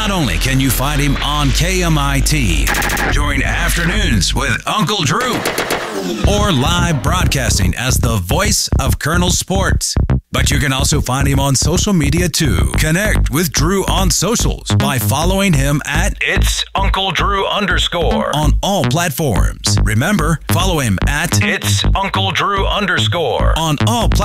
Not only can you find him on KMIT during afternoons with Uncle Drew, or live broadcasting as the voice of Colonel Sports, but you can also find him on social media too. Connect with Drew on socials by following him at It's Uncle Drew _ on all platforms. Remember, follow him at It's Uncle Drew _ on all platforms.